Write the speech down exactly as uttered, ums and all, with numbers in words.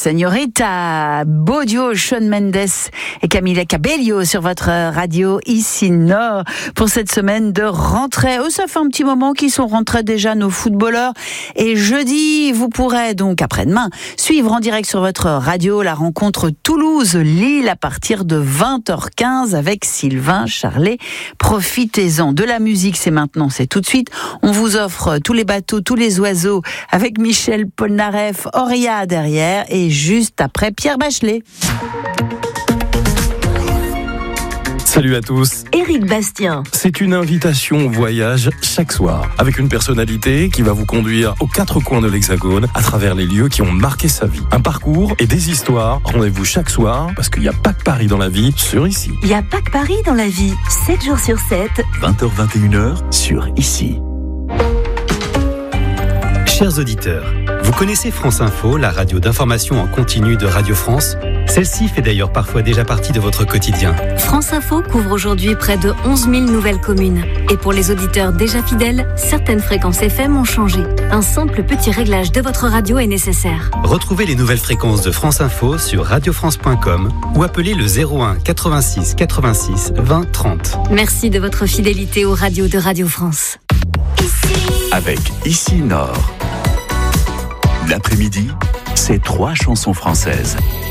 Señorita, beau duo Shawn Mendes et Camila Cabello sur votre radio ici Nord pour cette semaine de rentrée. Oh, ça fait un petit moment qu'ils sont rentrés déjà nos footballeurs et jeudi vous pourrez donc après-demain suivre en direct sur votre radio la rencontre Toulouse-Lille à partir de vingt heures quinze avec Sylvain Charlet. Profitez-en de la musique, c'est maintenant, c'est tout de suite. On vous offre tous les bateaux, tous les oiseaux avec Michel Polnareff, Auria derrière et juste après Pierre Bachelet. Salut à tous. Éric Bastien. C'est une invitation au voyage chaque soir, avec une personnalité qui va vous conduire aux quatre coins de l'Hexagone, à travers les lieux qui ont marqué sa vie. Un parcours et des histoires. Rendez-vous chaque soir, parce qu'il n'y a pas que Paris dans la vie, sur Ici. Il n'y a pas que Paris dans la vie. sept jours sur sept. vingt heures vingt et une heures sur Ici. Chers auditeurs, vous connaissez France Info, la radio d'information en continu de Radio France ? Celle-ci fait d'ailleurs parfois déjà partie de votre quotidien. France Info couvre aujourd'hui près de onze mille nouvelles communes. Et pour les auditeurs déjà fidèles, certaines fréquences F M ont changé. Un simple petit réglage de votre radio est nécessaire. Retrouvez les nouvelles fréquences de France Info sur radio france point com ou appelez le zéro un quatre-vingt-six quatre-vingt-six vingt trente. Merci de votre fidélité aux radios de Radio France. Avec Ici Nord. L'après-midi, c'est trois chansons françaises.